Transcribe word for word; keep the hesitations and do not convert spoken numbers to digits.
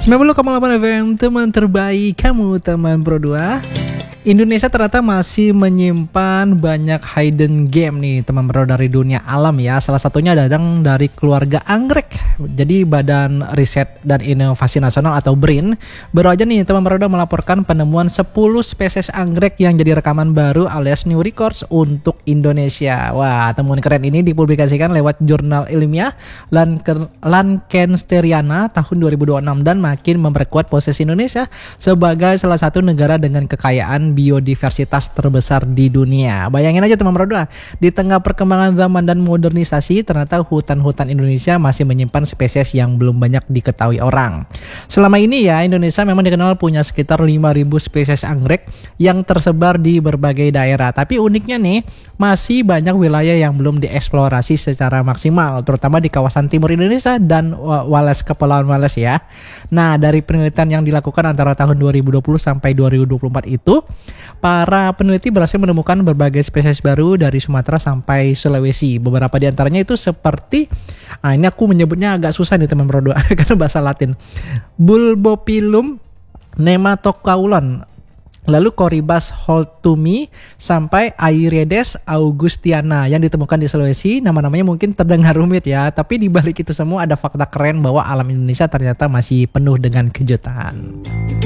sembilan puluh koma delapan F M, teman terbaik kamu, teman Pro dua. Indonesia ternyata masih menyimpan banyak hidden game nih teman Pro dari dunia alam ya. Salah satunya datang dari keluarga anggrek. Jadi Badan Riset dan Inovasi Nasional atau BRIN baru aja nih teman Pro melaporkan penemuan sepuluh spesies anggrek yang jadi rekaman baru alias new records untuk Indonesia. Wah, temuan keren ini dipublikasikan lewat jurnal ilmiah Lancensteriana tahun dua ribu dua puluh enam dan makin memperkuat posisi Indonesia sebagai salah satu negara dengan kekayaan biodiversitas terbesar di dunia. Bayangin aja teman Pro dua, di tengah perkembangan zaman dan modernisasi, ternyata hutan-hutan Indonesia masih menyimpan spesies yang belum banyak diketahui orang. Selama ini ya, Indonesia memang dikenal punya sekitar lima ribu spesies anggrek yang tersebar di berbagai daerah. Tapi uniknya nih, masih banyak wilayah yang belum dieksplorasi secara maksimal, terutama di kawasan timur Indonesia dan Wallace, Kepulauan Wallace ya. Nah, dari penelitian yang dilakukan antara tahun dua ribu dua puluh sampai dua ribu dua puluh empat itu, para peneliti berhasil menemukan berbagai spesies baru dari Sumatera sampai Sulawesi. Beberapa di antaranya itu seperti, ah ini aku menyebutnya agak susah nih teman Pro dua karena bahasa Latin. Bulbopilum nematocaulon, lalu Corybas holtumi sampai Aeredes augustiana yang ditemukan di Sulawesi. Nama-namanya mungkin terdengar rumit ya, tapi di balik itu semua ada fakta keren bahwa alam Indonesia ternyata masih penuh dengan kejutan.